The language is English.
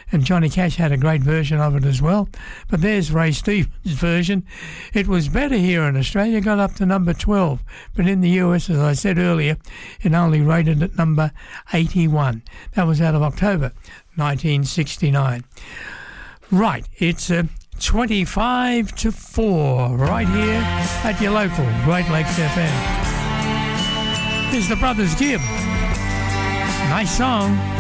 and Johnny Cash had a great version of it as well. But there's Ray Stevens' version. It was better here in Australia, got up to number 12, but in the US, as I said earlier, it only rated at number 81. That was out of October 1969. Right, it's 25 to 4 right here at your local Great Lakes FM. Here's the Brothers Gibb. Nice song.